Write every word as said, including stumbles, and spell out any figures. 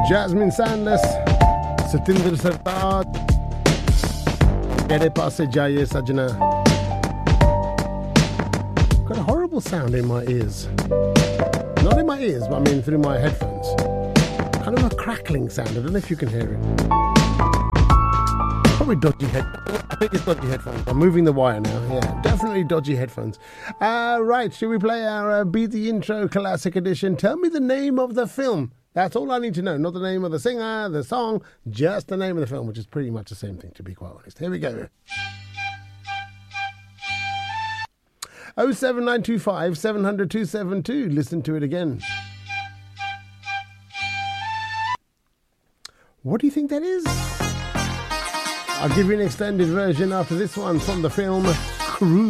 Jasmine Sanders, Satinder Sartaaj, Mere Paase Jaiye Sajna. Got a horrible sound in my ears. Not in my ears, but I mean through my headphones. Kind of a crackling sound. I don't know if you can hear it. Probably dodgy headphones. I think it's dodgy headphones. I'm moving the wire now. Yeah, definitely dodgy headphones. Uh, right, should we play our uh, Beat the Intro Classic Edition? Tell me the name of the film. That's all I need to know. Not the name of the singer, the song, just the name of the film, which is pretty much the same thing, to be quite honest. Here we go. oh seven nine two five, seven hundred, two seven two. Listen to it again. What do you think that is? I'll give you an extended version after this one from the film Cruise.